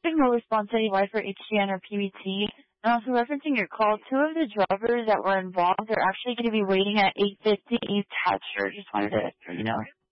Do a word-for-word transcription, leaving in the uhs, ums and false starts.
expecting no response anyway for H C N or P B T. And also referencing your call, two of the drivers that were involved are actually going to be waiting at eight fifty East Hatcher. Just wanted to, you know.